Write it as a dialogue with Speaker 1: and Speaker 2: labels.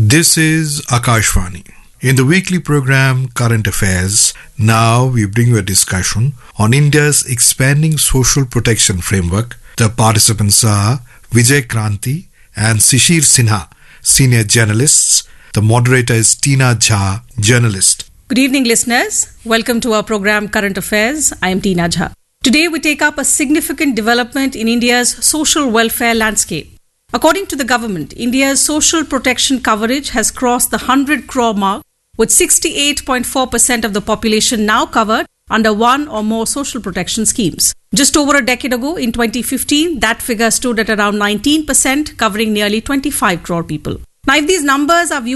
Speaker 1: This is Akashvani. In the weekly program Current Affairs, now we bring you a discussion on India's expanding social protection framework. The participants are Vijay Kranti and Shishir Sinha, senior journalists. The moderator is Tina Jha, journalist.
Speaker 2: Good evening, listeners. Welcome to our program Current Affairs. I am Tina Jha. Today we take up a significant development in India's social welfare landscape. According to the government, India's social protection coverage has crossed the 100 crore mark, with 68.4% of the population now covered under one or more social protection schemes. Just over a decade ago, in 2015, that figure stood at around 19%, covering nearly 25 crore people. Now, if these numbers are viewed